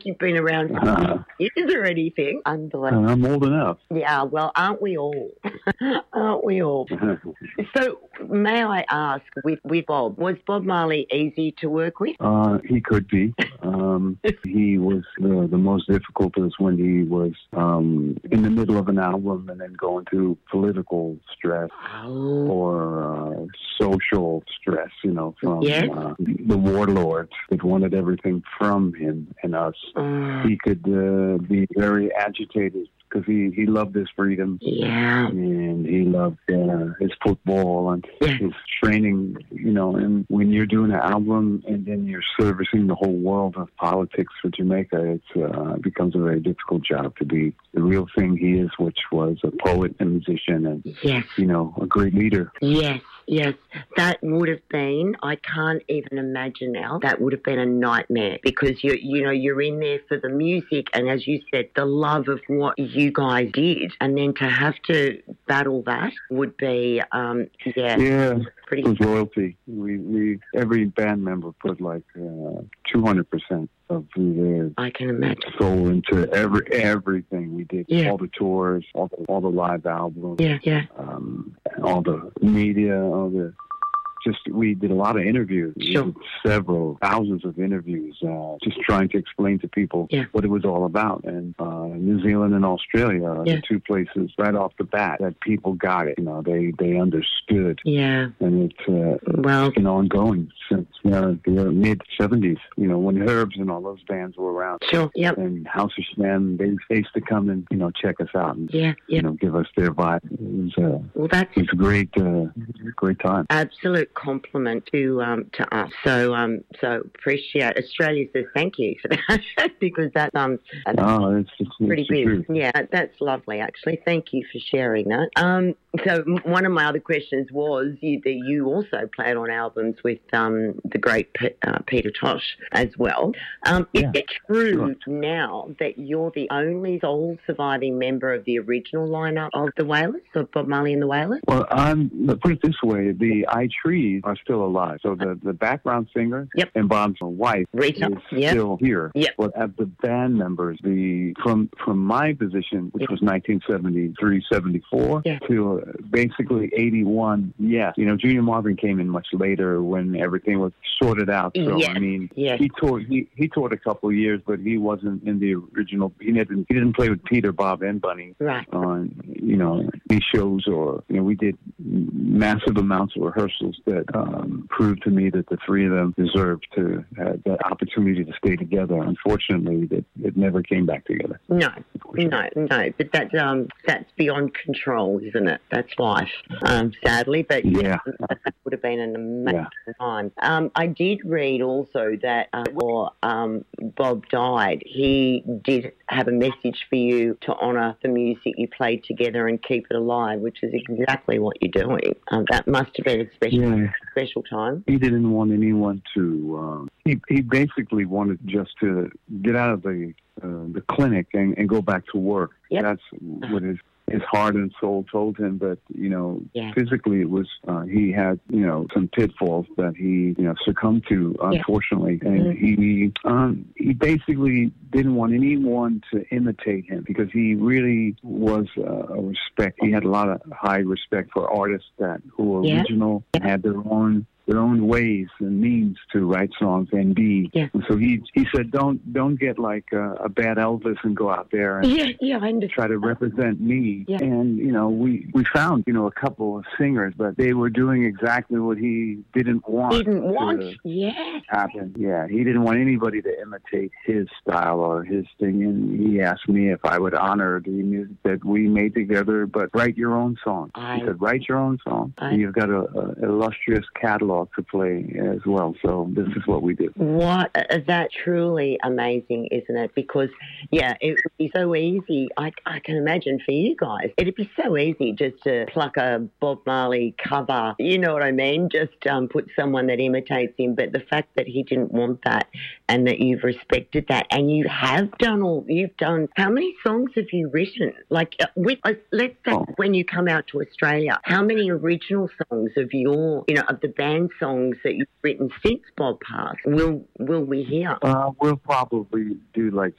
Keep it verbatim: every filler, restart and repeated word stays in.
you've been around for Uh, years or anything. Unbelievable. I'm old enough. Yeah, well, aren't we all? Aren't we all? So, may I ask, with, with Bob, was Bob Marley easy to work with? Uh, he could be. Um, he was uh, the most difficult is when he was um, in the middle of an album and then going through political stress Oh. or uh, social stress, you know, from Yes. uh, the warlords that wanted everything from him and us. Uh, He could uh, be very agitated because he, he loved his freedom. yeah. And he loved uh, his football and Yeah. his training, you know, and when you're doing an album and then you're servicing the whole world of politics for Jamaica, it uh, becomes a very difficult job to be the real thing he is, which was a poet and musician and, Yes. you know, a great leader. Yes, yes. That would have been, I can't even imagine now, that would have been a nightmare because, you you know, you're in there for the music and, as you said, the love of what you guys did. And then to have to battle that would be, um, yeah, Yeah, pretty... it was loyalty. We, we every band member put like uh, two hundred percent of their I can imagine. soul into every everything we did. Yeah. All the tours, all the, all the live albums, Yeah, yeah. um, all the media, all the just we did a lot of interviews. We Sure. did several thousands of interviews, uh, just trying to explain to people Yeah. what it was all about. And uh, New Zealand and Australia are Yeah. the two places right off the bat that people got it. You know, they they understood, Yeah. and it's uh, Well, been ongoing since uh, the mid seventies. You know, when Herbs and all those bands were around. sure. Yep. And House of Shem, they, they used to come and, you know, check us out and, Yeah, you yeah. know, give us their vibe. It was, uh, Well, that's it was a great, uh, great time. absolute compliment to um to us. So um so appreciate Australia says thank you for that because that's um that's Oh, it's, it's, pretty it's the big. truth. Yeah, that's lovely actually. Thank you for sharing that. Um so m- one of my other questions was you that you also played on albums with um the great P- uh, Peter Tosh as well. Um Yeah, is it true sure. now that you're the only sole surviving member of the original lineup of the Wailers, of Bob Marley and the Wailers? Well, I'm, let's put it this way, the I Trees are still alive. So the, the background singer Yep. and Bob's wife Rita, is yep. still here. Yep. But at the band members, the from from my position, which Yep. was nineteen seventy-three, seventy-four, Yeah. to uh, basically eighty-one, yes. You know, Junior Marvin came in much later when everything was sorted out. So, Yes. I mean, Yes. he toured, he, he toured a couple of years, but he wasn't in the original, he didn't, he didn't play with Peter, Bob, and Bunny Right. on, you know, these shows, or, you know, we did massive amounts of rehearsals that um, proved to me that the three of them deserved to have that opportunity to stay together. Unfortunately, that it never came back together. No, no, no. But that um, that's beyond control, isn't it? That's life, um, sadly. But Yeah. that would have been an amazing time. Um, I did read also that uh, before um, Bob died, he did have a message for you to honour the music you played together and keep it alive, which is exactly what you're doing. Um, that must have been a special, Yeah. special time. He didn't want anyone to. Um, he he basically wanted just to get out of the uh, the clinic and, and go back to work. Yep. That's what his his heart and soul told him. But you know, Yeah. physically, it was uh, he had you know some pitfalls that he you know succumbed to, unfortunately, and Mhm. he um, he basically didn't want anyone to imitate him because he really was uh, a respect. He had a lot of high respect for artists that who were Yeah. original and had their own their own ways and means to write songs and be. Yeah. And so he he said, don't don't get like a, a bad Elvis and go out there and Yeah, yeah, I understand. try to represent me. Yeah. And, you know, we, we found, you know, a couple of singers, but they were doing exactly what he didn't want. Didn't want, to yeah. happen. Yeah, he didn't want anybody to imitate his style or his thing. And he asked me if I would honor the music that we made together, but write your own song. I- He said, write your own song. I- And you've got a, a illustrious catalog to play as well. So this is what we did. What uh, that's truly amazing, isn't it? Because yeah, it would be so easy. I, I can imagine for you guys, it'd be so easy just to pluck a Bob Marley cover. You know what I mean? Just um, put someone that imitates him. But the fact that he didn't want that, and that you've respected that, and you have done all. You've done. How many songs have you written? Like uh, with uh, let's say Oh. when you come out to Australia, how many original songs of your, you know, of the band songs that you've written since Bob passed? Will Will we hear? Uh, we'll probably do like